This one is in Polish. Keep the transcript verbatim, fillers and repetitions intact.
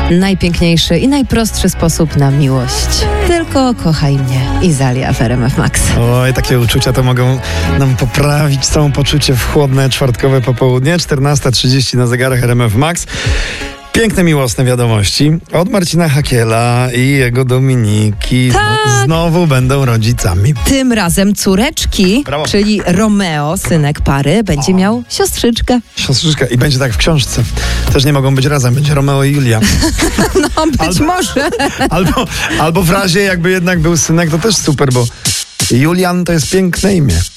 Najpiękniejszy i najprostszy sposób na miłość. Tylko kochaj mnie i Zalia w R M F Max. Oj, takie uczucia to mogą nam poprawić samopoczucie w chłodne czwartkowe popołudnie. czternasta trzydzieści na zegarach R M F Max. Piękne, miłosne wiadomości od Marcina Hakiela i jego Dominiki. Tak. Znowu będą rodzicami. Tym razem córeczki, Brawo. czyli Romeo, synek pary, będzie o. miał siostrzyczkę. Siostrzyczka. I będzie tak w książce. Też nie mogą być razem. Będzie Romeo i Julia. No, być albo, może. Albo, albo w razie jakby jednak był synek, to też super, bo Julian to jest piękne imię.